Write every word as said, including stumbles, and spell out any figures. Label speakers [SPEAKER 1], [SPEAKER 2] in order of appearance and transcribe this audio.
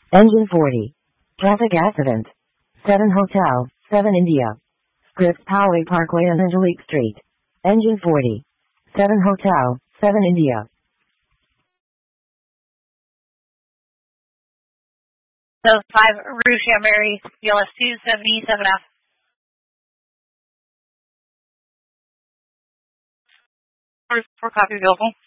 [SPEAKER 1] Engine forty. Traffic accident. seven Hotel, seven India. Scripps Poway Parkway and Angelique Street. Engine forty. seven Hotel, seven India.
[SPEAKER 2] So five Russia Mary, B L S two seventy-seven F. For, for copy available.